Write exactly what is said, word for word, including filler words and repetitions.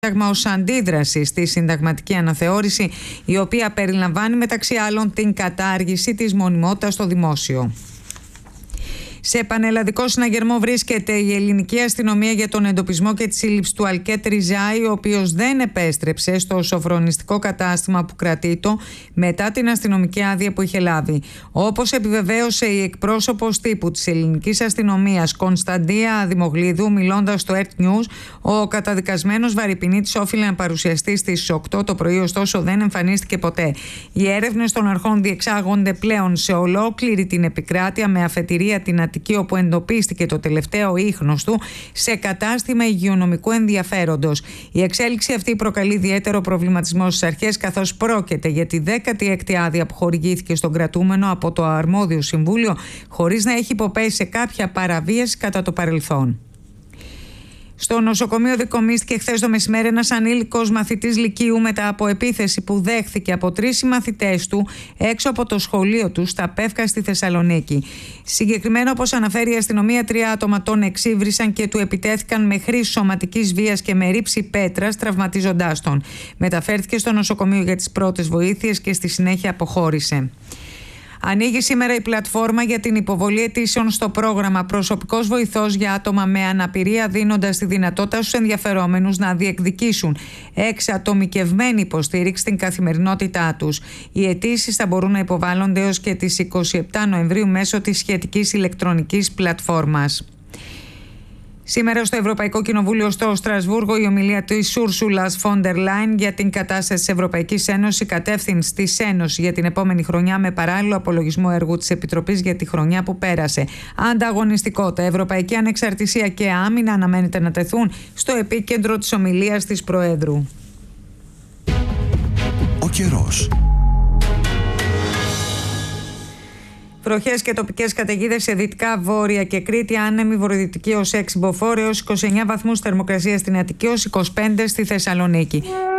ως αντίδραση στη συνταγματική αναθεώρηση, η οποία περιλαμβάνει μεταξύ άλλων την κατάργηση της μονιμότητας στο δημόσιο. Σε πανελλαδικό συναγερμό βρίσκεται η ελληνική αστυνομία για τον εντοπισμό και τη σύλληψη του Αλκέτ Ριζάη, ο οποίος δεν επέστρεψε στο σοφρονιστικό κατάστημα που κρατείτο μετά την αστυνομική άδεια που είχε λάβει. Όπως επιβεβαίωσε η εκπρόσωπος τύπου της ελληνικής αστυνομίας Κωνσταντία Δημογλίδου, μιλώντας στο Earth News, ο καταδικασμένος Βαρυπινίτης όφιλε να παρουσιαστεί στις οκτώ το πρωί, ωστόσο δεν εμφανίστηκε ποτέ. Οι έρευνες των αρχών διεξάγονται πλέον σε ολόκληρη την επικράτεια, με αφετηρία την Αττική, όπου εντοπίστηκε το τελευταίο ίχνος του σε κατάστημα υγειονομικού ενδιαφέροντος. Η εξέλιξη αυτή προκαλεί ιδιαίτερο προβληματισμό στις αρχές, καθώς πρόκειται για τη δέκατη έκτη άδεια που χορηγήθηκε στον κρατούμενο από το αρμόδιο συμβούλιο, χωρίς να έχει υποπέσει σε κάποια παραβίαση κατά το παρελθόν. Στο νοσοκομείο δικομίστηκε χθες το μεσημέρι ένας ανήλικος μαθητής λυκείου μετά από επίθεση που δέχθηκε από τρεις συμμαθητές του έξω από το σχολείο του στα Πεύκα στη Θεσσαλονίκη. Συγκεκριμένα, όπως αναφέρει η αστυνομία, τρία άτομα τον εξύβρισαν και του επιτέθηκαν με χρήση σωματικής βίας και με ρήψη πέτρας, τραυματίζοντάς τον. Μεταφέρθηκε στο νοσοκομείο για τις πρώτες βοήθειες και στη συνέχεια αποχώρησε. Ανοίγει σήμερα η πλατφόρμα για την υποβολή αιτήσεων στο πρόγραμμα Προσωπικός Βοηθός για άτομα με αναπηρία, δίνοντας τη δυνατότητα στους ενδιαφερόμενους να διεκδικήσουν εξατομικευμένη υποστήριξη στην καθημερινότητά τους. Οι αιτήσεις θα μπορούν να υποβάλλονται έως και τις εικοστή εβδόμη Νοεμβρίου μέσω της σχετικής ηλεκτρονικής πλατφόρμας. Σήμερα στο Ευρωπαϊκό Κοινοβούλιο στο Στρασβούργο, η ομιλία της Ούρσουλας Φόντερ Λάιν για την κατάσταση της Ευρωπαϊκής Ένωσης, η κατεύθυνση της Ένωσης για την επόμενη χρονιά, με παράλληλο απολογισμό έργου της Επιτροπής για τη χρονιά που πέρασε. Ανταγωνιστικότητα, ευρωπαϊκή ανεξαρτησία και άμυνα αναμένεται να τεθούν στο επίκεντρο της ομιλίας της Προέδρου. Ο καιρός. Βροχές και τοπικές καταιγίδες σε δυτικά, βόρεια και Κρήτη, άνεμη βορειοδυτική ως έξι μποφόρ, έως είκοσι εννέα βαθμούς θερμοκρασία στην Αττική, ως είκοσι πέντε στη Θεσσαλονίκη.